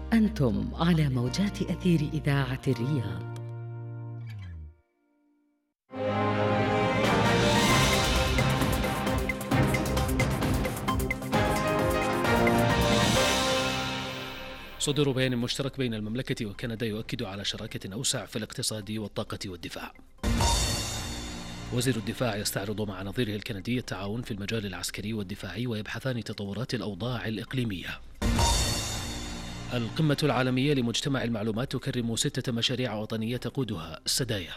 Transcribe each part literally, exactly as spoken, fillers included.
أنتم على موجات أثير إذاعة الرياض. صدور بيان مشترك بين المملكة وكندا يؤكد على شراكة أوسع في الاقتصاد والطاقة والدفاع. وزير الدفاع يستعرض مع نظيره الكندي التعاون في المجال العسكري والدفاعي ويبحثان تطورات الأوضاع الإقليمية. القمة العالمية لمجتمع المعلومات تكرم ستة مشاريع وطنية تقودها السدايا.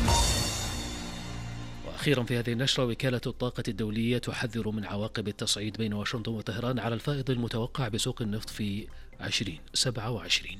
وأخيرا في هذه النشرة، وكالة الطاقة الدولية تحذر من عواقب التصعيد بين واشنطن وطهران على الفائض المتوقع بسوق النفط في عشرين سبعة وعشرين.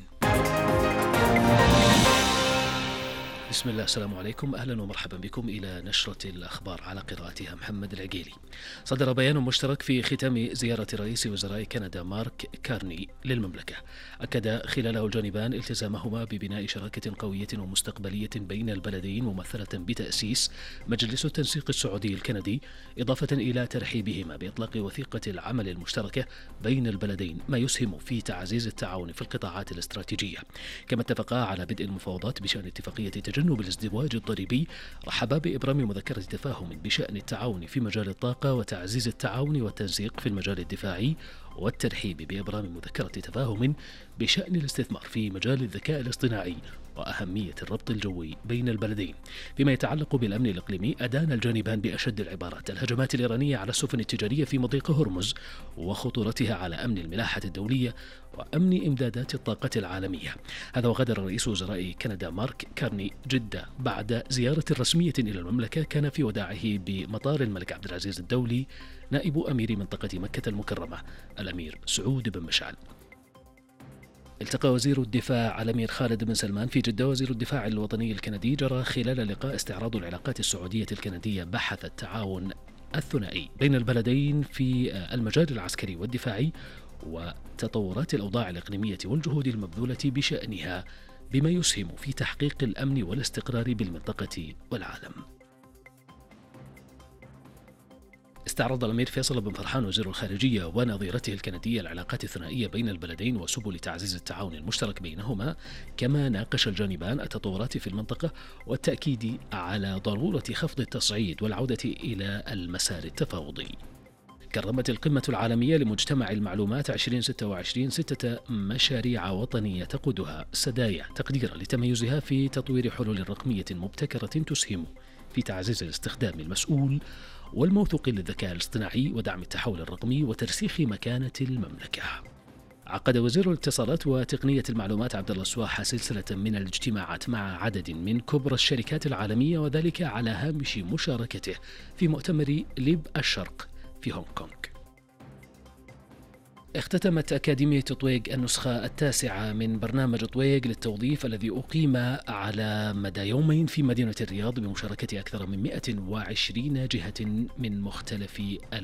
بسم الله، السلام عليكم، أهلا ومرحبا بكم إلى نشرة الأخبار على قراءتها محمد العقيلي. صدر بيان مشترك في ختام زيارة رئيس وزراء كندا مارك كارني للمملكة، أكد خلاله الجانبان التزامهما ببناء شراكة قوية ومستقبلية بين البلدين ممثلة بتأسيس مجلس التنسيق السعودي الكندي، إضافة إلى ترحيبهما بإطلاق وثيقة العمل المشتركة بين البلدين، ما يسهم في تعزيز التعاون في القطاعات الاستراتيجية. كما اتفقا على بدء المفاوضات بشأن اتفاقية تجنب الازدواج الضريبي، رحبا بإبرام مذكرة تفاهم بشأن التعاون في مجال الطاقة وتعزيز التعاون والتنسيق في المجال الدفاعي، والترحيب بإبرام مذكرة تفاهم بشأن الاستثمار في مجال الذكاء الاصطناعي وأهمية الربط الجوي بين البلدين. فيما يتعلق بالأمن الإقليمي، أدان الجانبان بأشد العبارات الهجمات الإيرانية على السفن التجارية في مضيق هرمز وخطورتها على أمن الملاحة الدولية وأمن إمدادات الطاقة العالمية. هذا وغادر رئيس وزراء كندا مارك كارني جدة بعد زيارة رسمية إلى المملكة كان في وداعه بمطار الملك عبد العزيز الدولي نائب أمير منطقة مكة المكرمة الأمير سعود بن مشعل. التقى وزير الدفاع الأمير خالد بن سلمان في جدة وزير الدفاع الوطني الكندي. جرى خلال اللقاء استعراض العلاقات السعودية الكندية بحث التعاون الثنائي بين البلدين في المجال العسكري والدفاعي وتطورات الأوضاع الإقليمية والجهود المبذولة بشأنها، بما يسهم في تحقيق الأمن والاستقرار بالمنطقة والعالم. استعرض الأمير فيصل بن فرحان وزير الخارجية ونظيرته الكندية العلاقات الثنائية بين البلدين وسبل تعزيز التعاون المشترك بينهما، كما ناقش الجانبان التطورات في المنطقة والتأكيد على ضرورة خفض التصعيد والعودة إلى المسار التفاوضي. كرمت القمة العالمية لمجتمع المعلومات عشرين ستة وعشرين ستة مشاريع وطنية تقودها السدايا تقديرا لتميزها في تطوير حلول رقمية مبتكرة تسهم في تعزيز الاستخدام المسؤول والموثوق للذكاء الاصطناعي ودعم التحول الرقمي وترسيخ مكانة المملكة. عقد وزير الاتصالات وتقنية المعلومات عبد الله السواحة سلسلة من الاجتماعات مع عدد من كبرى الشركات العالمية، وذلك على هامش مشاركته في مؤتمر ليب الشرق في هونغ كونغ. اختتمت أكاديمية طويق النسخة التاسعة من برنامج طويق للتوظيف الذي أقيم على مدى يومين في مدينة الرياض بمشاركة أكثر من مئة وعشرين جهة من مختلف